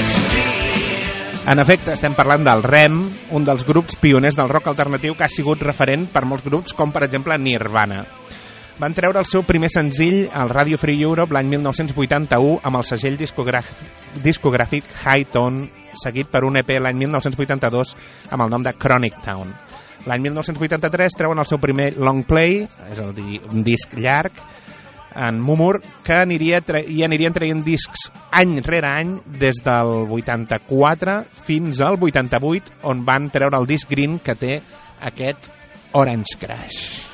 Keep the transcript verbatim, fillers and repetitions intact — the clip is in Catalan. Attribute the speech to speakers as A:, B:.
A: En efecte, estem parlant del R E M, un dels grups pioners del rock alternatiu que ha sigut referent per molts grups, com per exemple Nirvana. Van treure el seu primer senzill al Radio Free Europe l'any mil nou-cents vuitanta-u amb el segell discogràfic, discogràfic High Tone, seguit per un E P l'any mil nou-cents vuitanta-dos amb el nom de Chronic Town. L'any mil nou-cents vuitanta-tres treuen el seu primer long play, és a dir, un disc llarg, en Mumur, que aniria tra- i anirien traient discs any rere any des del vuitanta-quatre fins al vuitanta-vuit, on van treure el disc Green, que té aquest Orange Crush.